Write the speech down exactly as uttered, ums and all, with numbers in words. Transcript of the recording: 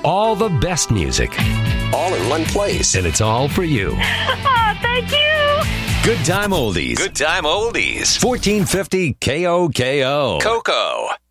All the best music. All in one place. And it's all for you. Oh, thank you. Good Time Oldies. Good Time Oldies. fourteen fifty K O K O. Coco.